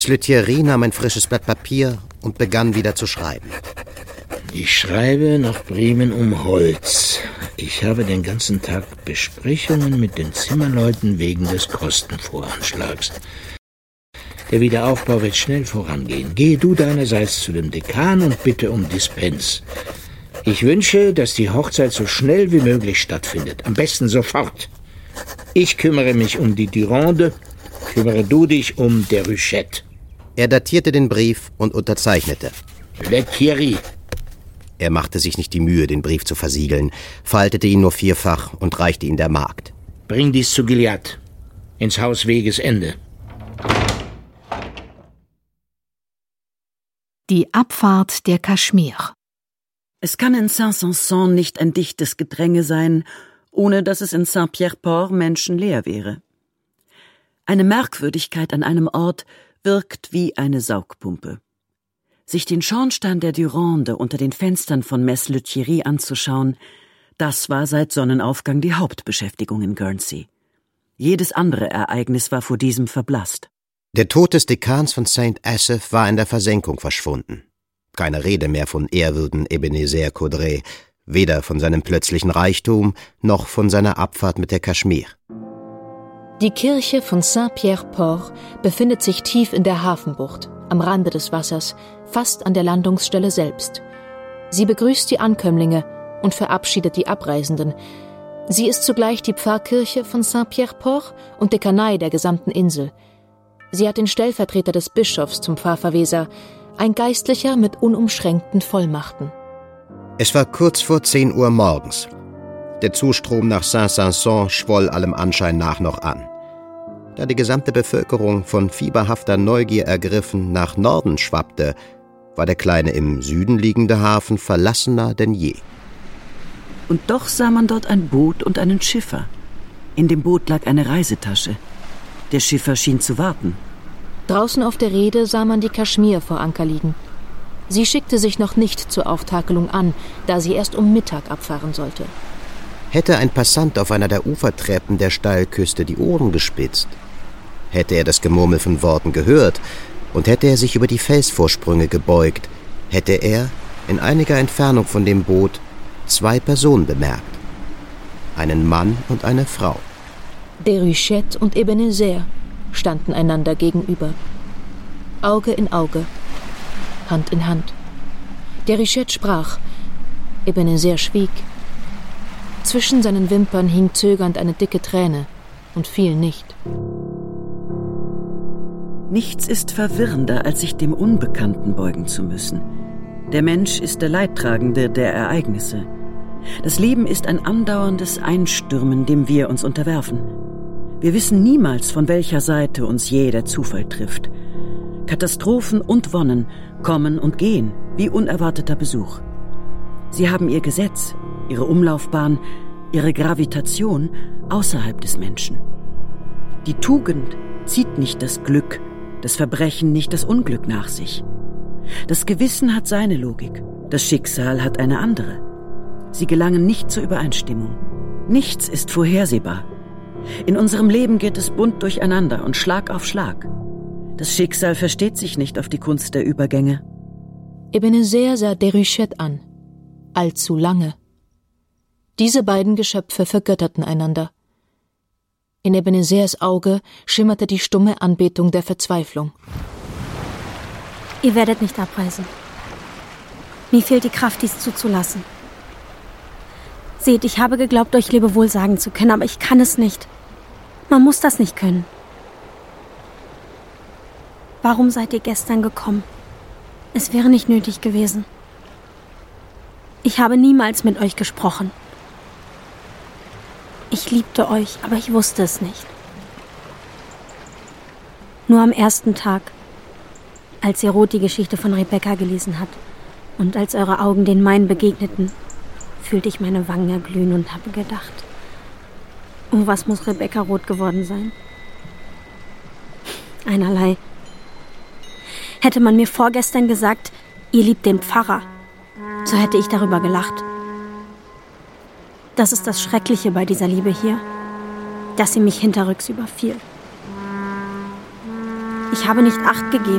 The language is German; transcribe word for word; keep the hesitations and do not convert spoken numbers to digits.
Thierry nahm ein frisches Blatt Papier und begann wieder zu schreiben. Ich schreibe nach Bremen um Holz. Ich habe den ganzen Tag Besprechungen mit den Zimmerleuten wegen des Kostenvoranschlags. Der Wiederaufbau wird schnell vorangehen. Gehe du deinerseits zu dem Dekan und bitte um Dispens. Ich wünsche, dass die Hochzeit so schnell wie möglich stattfindet. Am besten sofort. Ich kümmere mich um die Durande, kümmere du dich um Déruchette. Er datierte den Brief und unterzeichnete. Le Thierry. Er machte sich nicht die Mühe, den Brief zu versiegeln, faltete ihn nur vierfach und reichte ihn der Magd. Bring dies zu Gilliatt, ins Haus Wegesende. Die Abfahrt der Kaschmir. Es kann in Saint-Sanson nicht ein dichtes Gedränge sein, ohne dass es in Saint-Pierre-Port menschenleer wäre. Eine Merkwürdigkeit an einem Ort wirkt wie eine Saugpumpe. Sich den Schornstein der Durande unter den Fenstern von Messe Le Thierry anzuschauen, das war seit Sonnenaufgang die Hauptbeschäftigung in Guernsey. Jedes andere Ereignis war vor diesem verblasst. Der Tod des Dekans von Saint Asaph war in der Versenkung verschwunden. Keine Rede mehr von Ehrwürden Ebenezer Caudray, weder von seinem plötzlichen Reichtum noch von seiner Abfahrt mit der Kaschmir. Die Kirche von Saint-Pierre-Port befindet sich tief in der Hafenbucht, am Rande des Wassers, fast an der Landungsstelle selbst. Sie begrüßt die Ankömmlinge und verabschiedet die Abreisenden. Sie ist zugleich die Pfarrkirche von Saint-Pierre-Port und Dekanei der gesamten Insel. Sie hat den Stellvertreter des Bischofs zum Pfarrverweser, ein Geistlicher mit unumschränkten Vollmachten. Es war kurz vor zehn Uhr morgens. Der Zustrom nach Saint-Sanson schwoll allem Anschein nach noch an. Da die gesamte Bevölkerung von fieberhafter Neugier ergriffen nach Norden schwappte, war der kleine im Süden liegende Hafen verlassener denn je. Und doch sah man dort ein Boot und einen Schiffer. In dem Boot lag eine Reisetasche. Der Schiffer schien zu warten. Draußen auf der Reede sah man die Kaschmir vor Anker liegen. Sie schickte sich noch nicht zur Auftakelung an, da sie erst um Mittag abfahren sollte. Hätte ein Passant auf einer der Ufertreppen der Steilküste die Ohren gespitzt, hätte er das Gemurmel von Worten gehört und hätte er sich über die Felsvorsprünge gebeugt, hätte er, in einiger Entfernung von dem Boot, zwei Personen bemerkt. Einen Mann und eine Frau. Déruchette und Ebenezer standen einander gegenüber. Auge in Auge, Hand in Hand. Déruchette sprach, Ebenezer schwieg. Zwischen seinen Wimpern hing zögernd eine dicke Träne und fiel nicht. Nichts ist verwirrender, als sich dem Unbekannten beugen zu müssen. Der Mensch ist der Leidtragende der Ereignisse. Das Leben ist ein andauerndes Einstürmen, dem wir uns unterwerfen. Wir wissen niemals, von welcher Seite uns je der Zufall trifft. Katastrophen und Wonnen kommen und gehen, wie unerwarteter Besuch. Sie haben ihr Gesetz, ihre Umlaufbahn, ihre Gravitation außerhalb des Menschen. Die Tugend zieht nicht das Glück, das Verbrechen nicht das Unglück nach sich. Das Gewissen hat seine Logik, das Schicksal hat eine andere. Sie gelangen nicht zur Übereinstimmung. Nichts ist vorhersehbar. In unserem Leben geht es bunt durcheinander und Schlag auf Schlag. Das Schicksal versteht sich nicht auf die Kunst der Übergänge. Ebenezer sah Déruchette an. Allzu lange. Diese beiden Geschöpfe vergötterten einander. In Ebenezers Auge schimmerte die stumme Anbetung der Verzweiflung. Ihr werdet nicht abreisen. Mir fehlt die Kraft, dies zuzulassen. Seht, ich habe geglaubt, euch Lebewohl sagen zu können, aber ich kann es nicht. Man muss das nicht können. Warum seid ihr gestern gekommen? Es wäre nicht nötig gewesen. Ich habe niemals mit euch gesprochen. Ich liebte euch, aber ich wusste es nicht. Nur am ersten Tag, als ihr Rot die Geschichte von Rebecca gelesen hat und als eure Augen den meinen begegneten, fühlte ich meine Wangen erglühen und habe gedacht, oh, was muss Rebecca rot geworden sein? Einerlei. Hätte man mir vorgestern gesagt, ihr liebt den Pfarrer, so hätte ich darüber gelacht. Das ist das Schreckliche bei dieser Liebe hier, dass sie mich hinterrücks überfiel. Ich habe nicht Acht gegeben.